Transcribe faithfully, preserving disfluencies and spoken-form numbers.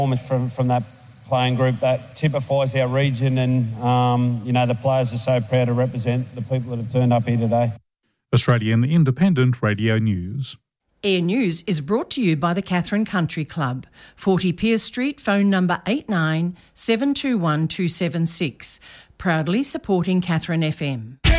performance from, from that playing group that typifies our region, and, um, you know, the players are so proud to represent the people that have turned up here today. Australian Independent Radio News. Air News is brought to you by the Katherine Country Club, forty Pearce Street, phone number eight nine seven two one two seven six, proudly supporting Katherine F M.